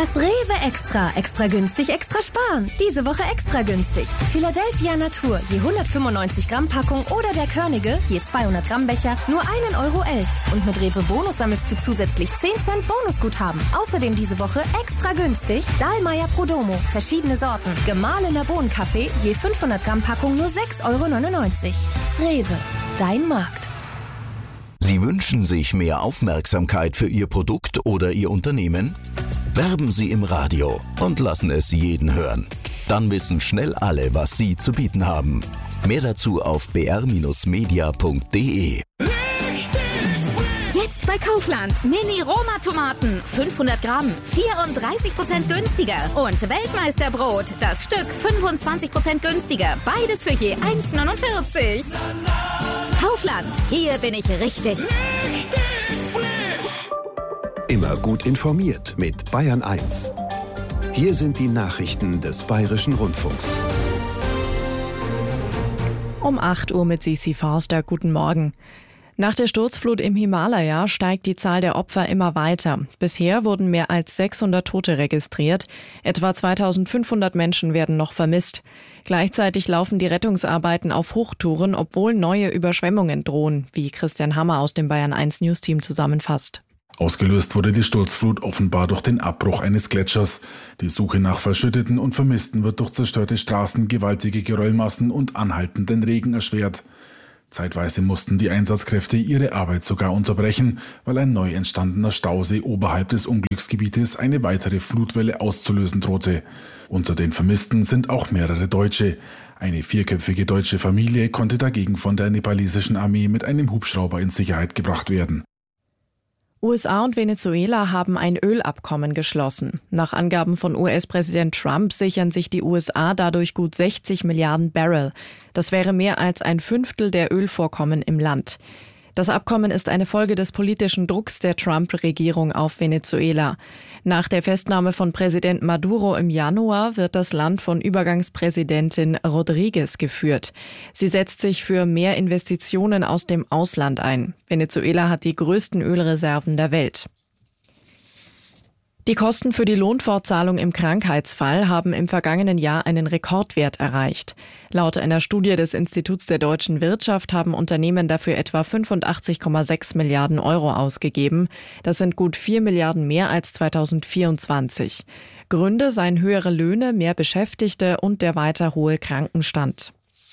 Das Rewe Extra. Extra günstig, extra sparen. Diese Woche extra günstig. Philadelphia Natur, je 195 Gramm Packung oder der Körnige, je 200 Gramm Becher, nur 1,11 Euro. Und mit Rewe Bonus sammelst du zusätzlich 10 Cent Bonusguthaben. Außerdem diese Woche extra günstig Dahlmeier Prodomo, verschiedene Sorten. Gemahlener Bohnenkaffee, je 500 Gramm Packung, nur 6,99 Euro. Rewe, dein Markt. Sie wünschen sich mehr Aufmerksamkeit für Ihr Produkt oder Ihr Unternehmen? Werben Sie im Radio und lassen es jeden hören. Dann wissen schnell alle, was Sie zu bieten haben. Mehr dazu auf br-media.de. Jetzt bei Kaufland. Mini-Roma-Tomaten. 500 Gramm. 34% günstiger. Und Weltmeisterbrot. Das Stück 25% günstiger. Beides für je 1,49. Kaufland. Hier bin ich richtig. Immer gut informiert mit Bayern 1. Hier sind die Nachrichten des Bayerischen Rundfunks. Um 8 Uhr mit Sisi Forster. Guten Morgen. Nach der Sturzflut im Himalaya steigt die Zahl der Opfer immer weiter. Bisher wurden mehr als 600 Tote registriert. Etwa 2500 Menschen werden noch vermisst. Gleichzeitig laufen die Rettungsarbeiten auf Hochtouren, obwohl neue Überschwemmungen drohen, wie Christian Hammer aus dem Bayern 1 News-Team zusammenfasst. Ausgelöst wurde die Sturzflut offenbar durch den Abbruch eines Gletschers. Die Suche nach Verschütteten und Vermissten wird durch zerstörte Straßen, gewaltige Geröllmassen und anhaltenden Regen erschwert. Zeitweise mussten die Einsatzkräfte ihre Arbeit sogar unterbrechen, weil ein neu entstandener Stausee oberhalb des Unglücksgebietes eine weitere Flutwelle auszulösen drohte. Unter den Vermissten sind auch mehrere Deutsche. Eine vierköpfige deutsche Familie konnte dagegen von der nepalesischen Armee mit einem Hubschrauber in Sicherheit gebracht werden. USA und Venezuela haben ein Ölabkommen geschlossen. Nach Angaben von US-Präsident Trump sichern sich die USA dadurch gut 60 Milliarden Barrel. Das wäre mehr als ein Fünftel der Ölvorkommen im Land. Das Abkommen ist eine Folge des politischen Drucks der Trump-Regierung auf Venezuela. Nach der Festnahme von Präsident Maduro im Januar wird das Land von Übergangspräsidentin Rodriguez geführt. Sie setzt sich für mehr Investitionen aus dem Ausland ein. Venezuela hat die größten Ölreserven der Welt. Die Kosten für die Lohnfortzahlung im Krankheitsfall haben im vergangenen Jahr einen Rekordwert erreicht. Laut einer Studie des Instituts der deutschen Wirtschaft haben Unternehmen dafür etwa 85,6 Milliarden Euro ausgegeben. Das sind gut 4 Milliarden mehr als 2024. Gründe seien höhere Löhne, mehr Beschäftigte und der weiter hohe Krankenstand.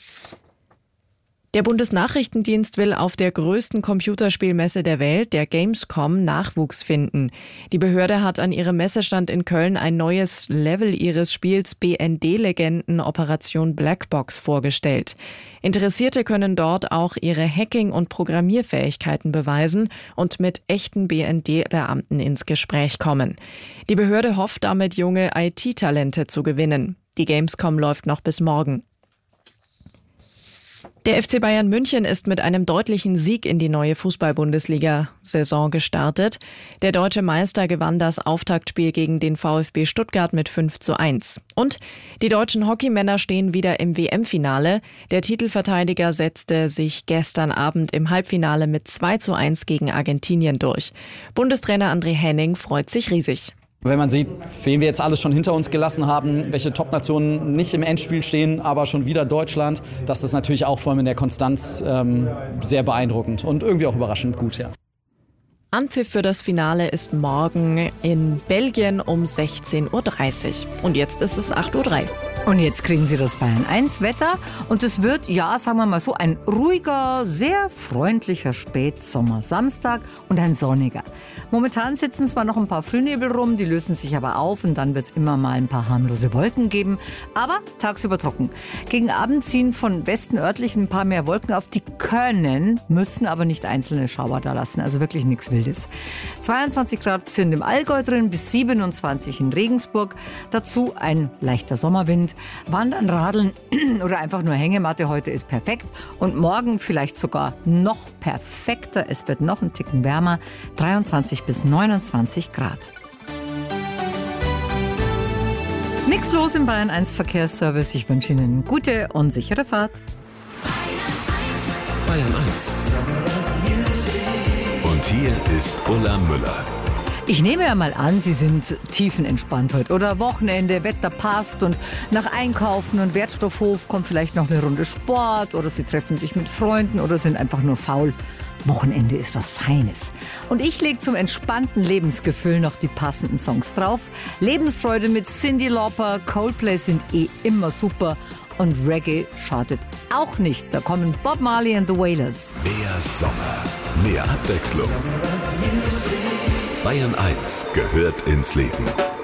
Der Bundesnachrichtendienst will auf der größten Computerspielmesse der Welt, der Gamescom, Nachwuchs finden. Die Behörde hat an ihrem Messestand in Köln ein neues Level ihres Spiels BND-Legenden Operation Blackbox vorgestellt. Interessierte können dort auch ihre Hacking- und Programmierfähigkeiten beweisen und mit echten BND-Beamten ins Gespräch kommen. Die Behörde hofft damit, junge IT-Talente zu gewinnen. Die Gamescom läuft noch bis morgen. Der FC Bayern München ist mit einem deutlichen Sieg in die neue Fußball-Bundesliga-Saison gestartet. Der deutsche Meister gewann das Auftaktspiel gegen den VfB Stuttgart mit 5:1. Und die deutschen Hockeymänner stehen wieder im WM-Finale. Der Titelverteidiger setzte sich gestern Abend im Halbfinale mit 2:1 gegen Argentinien durch. Bundestrainer André Henning freut sich riesig. Wenn man sieht, wen wir jetzt alles schon hinter uns gelassen haben, welche Top-Nationen nicht im Endspiel stehen, aber schon wieder Deutschland, das ist natürlich auch vor allem in der Konstanz sehr beeindruckend und irgendwie auch überraschend gut, ja. Anpfiff für das Finale ist morgen in Belgien um 16:30 Uhr. Und jetzt ist es 8:03 Uhr. Und jetzt kriegen Sie das Bayern 1 Wetter und es wird, ja, sagen wir mal so, ein ruhiger, sehr freundlicher Spätsommer-Samstag und ein sonniger. Momentan sitzen zwar noch ein paar Frühnebel rum, die lösen sich aber auf und dann wird es immer mal ein paar harmlose Wolken geben, aber tagsüber trocken. Gegen Abend ziehen von Westen örtlich ein paar mehr Wolken auf, die können, müssen aber nicht einzelne Schauer da lassen, also wirklich nichts Wildes. 22 Grad sind im Allgäu drin, bis 27 in Regensburg, dazu ein leichter Sommerwind. Wandern, Radeln oder einfach nur Hängematte heute ist perfekt und morgen vielleicht sogar noch perfekter. Es wird noch ein Ticken wärmer, 23 bis 29 Grad. Nichts los im Bayern 1 Verkehrsservice. Ich wünsche Ihnen gute und sichere Fahrt. Bayern 1. Und hier ist Ulla Müller. Ich nehme ja mal an, Sie sind tiefenentspannt heute oder Wochenende, Wetter passt und nach Einkaufen und Wertstoffhof kommt vielleicht noch eine Runde Sport oder Sie treffen sich mit Freunden oder sind einfach nur faul. Wochenende ist was Feines. Und ich lege zum entspannten Lebensgefühl noch die passenden Songs drauf. Lebensfreude mit Cyndi Lauper, Coldplay sind immer super und Reggae schadet auch nicht. Da kommen Bob Marley and the Wailers. Mehr Sommer, mehr Abwechslung. Bayern 1 gehört ins Leben.